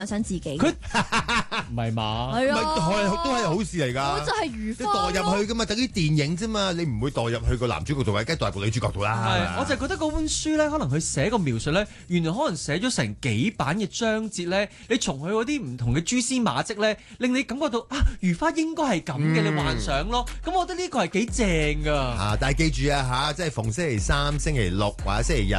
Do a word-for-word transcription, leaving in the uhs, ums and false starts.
想自己。 佢唔係嘛？ 係啊， 都係好事嚟㗎。 我就係如你代入去㗎嘛，等於電影啫嘛，你唔會代入去個男主角度，梗係代入個女主角度啦。 係，我就覺得嗰本書咧，可能佢寫個描述咧，原來可能寫咗成幾版嘅章節咧，你從佢嗰啲唔同嘅蛛絲馬跡咧，令你感覺到啊，如花應該係咁嘅，你幻想咯。咁我覺得呢個係幾正㗎。 啊，但係記住啊嚇，即係逢星期三、星期六或者星期日